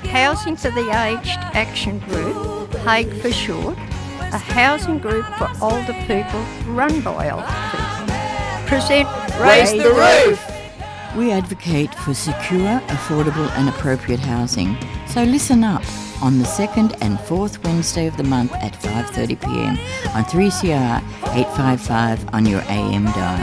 Housing for the Aged Action Group, HAGE for short, a housing group for older people run by older people, present Raise the Roof. We advocate for secure, affordable and appropriate housing. So listen up on the second and fourth Wednesday of the month at 5:30 p.m. on 3CR 855 on your AM dial.